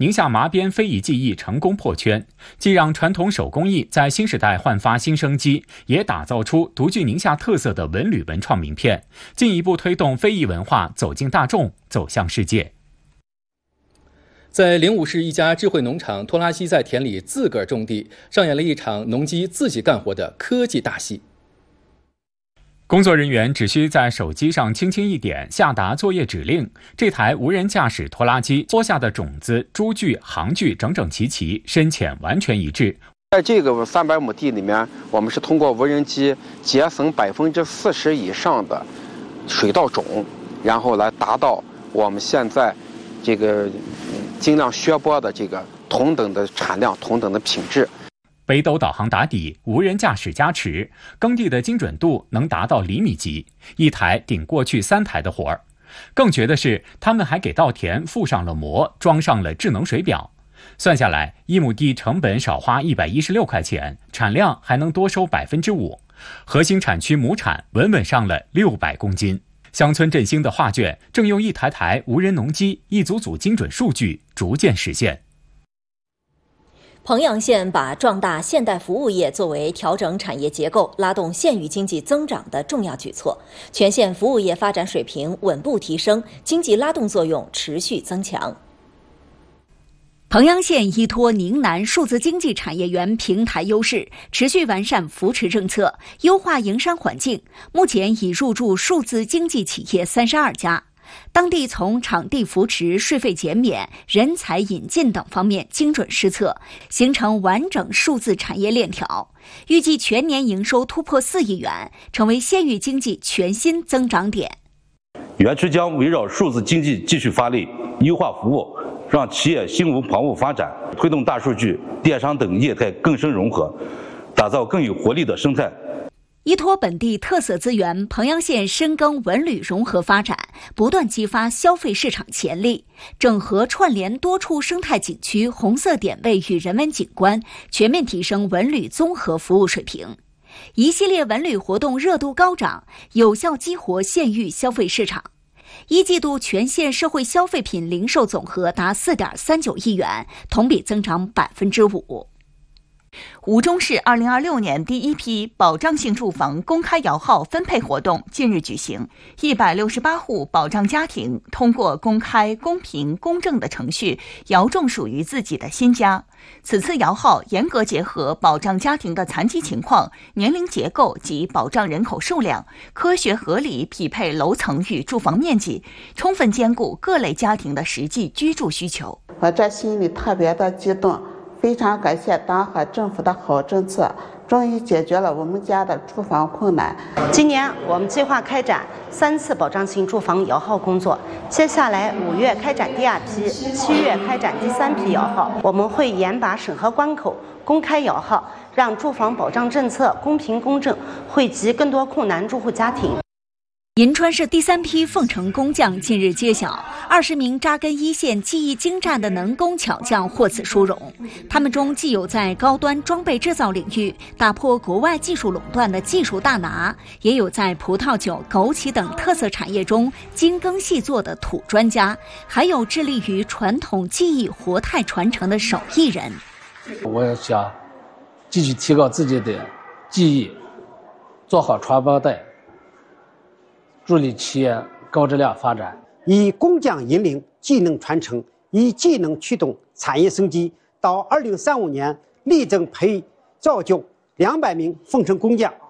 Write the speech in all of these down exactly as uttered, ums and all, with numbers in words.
宁夏麻边非遗技艺成功破圈，既让传统手工艺在新时代焕发新生机，也打造出独具宁夏特色的文旅文创名片，进一步推动非遗文化走进大众，走向世界。 在灵武市一家智慧农场，拖拉机在田里自个儿种地，上演了一场农机自己干活的科技大戏。 工作人员只需在手机上轻轻一点，下达作业指令，这台无人驾驶拖拉机播下的种子、株距、行距整整齐齐，深浅完全一致。 在这个三百亩地里面，我们是通过无人机节省百分之四十以上的水稻种，然后来达到我们现在这个尽量削播的这个同等的产量、同等的品质。 北斗导航打底，无人驾驶加持，耕地的精准度能达到厘米级，一台顶过去三台的活儿。更绝的是，他们还给稻田附上了膜，装上了智能水表。算下来，一亩地成本少花一百一十六块钱，产量还能多收百分之五，核心产区亩产稳稳上了六百公斤。乡村振兴的画卷，正用一台台无人农机、一组组精准数据逐渐实现。 彭阳县把壮大现代服务业作为调整产业结构、拉动县域经济增长的重要举措，全县服务业发展水平稳步提升，经济拉动作用持续增强。 彭阳县依托宁南数字经济产业园平台优势，持续完善扶持政策，优化营商环境，目前已入驻数字经济企业三十二家。当地从场地扶持、税费减免、人才引进等方面精准施策，形成完整数字产业链条。预计全年营收突破四亿元，成为县域经济全新增长点。 园区将围绕数字经济继续发力，优化服务，让企业心无旁骛发展，推动大数据、电商等业态更深融合，打造更有活力的生态。 依托本地特色资源，彭阳县深耕文旅融合发展，不断激发消费市场潜力，整合串联多处生态景区、红色点位与人文景观，全面提升文旅综合服务水平。一系列文旅活动热度高涨，有效激活县域消费市场。一季度全县社会消费品零售总额达 四点三九亿元，同比增长百分之五。 吴忠市二零二六年第一批保障性住房公开摇号分配活动近日举行，一百六十八户保障家庭通过公开、公平、公正的程序摇中属于自己的新家。此次摇号严格结合保障家庭的残疾情况、年龄结构及保障人口数量，科学合理匹配楼层与住房面积，充分兼顾各类家庭的实际居住需求。 我这心里特别的激动，非常感谢党和政府的好政策，终于解决了我们家的住房困难。 今年我们计划开展三次保障性住房摇号工作，接下来五月开展第二批，七月开展第三批摇号。我们会严把审核关口，公开摇号，让住房保障政策公平公正，惠及更多困难住户家庭。 银川市第三批凤城工匠近日揭晓，二十名扎根一线、技艺精湛的能工巧匠获此殊荣。他们中既有在高端装备制造领域打破国外技术垄断的技术大拿，也有在葡萄酒、枸杞等特色产业中精耕细作的土专家，还有致力于传统技艺活态传承的手艺人。 我想继续提高自己的技艺，做好传帮带，助力企业高质量发展。 以工匠引领技能传承，以技能驱动产业升级。到二零三五年，力争培造就两百名凤城工匠。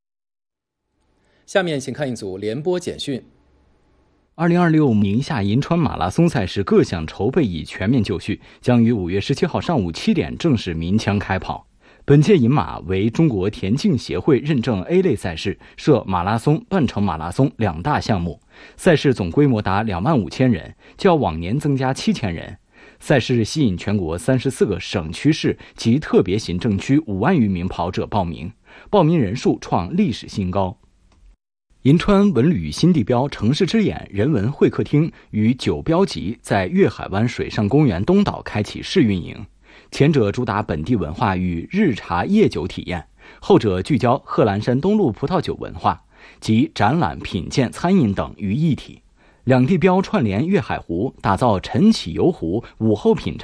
下面请看一组联播简讯。 二零二六宁夏银川马拉松赛事各项筹备已全面就绪，将于五月十七号上午七点正式鸣枪开跑。本届银马为中国田径协会认证 A 类赛事，设马拉松、半程马拉松两大项目，赛事总规模达两万五千人，较往年增加七千人。赛事吸引全国三十四个省区市及特别行政区五万余名跑者报名，报名人数创历史新高。银川文旅新地标城市之眼人文会客厅与九标集在粤海湾水上公园东岛开启试运营。前者主打本地文化与日茶夜酒体验，后者聚焦贺兰山东路葡萄酒文化及展览、品鉴、餐饮等于一体。两地标串联粤海湖，打造晨起游湖、午后品茶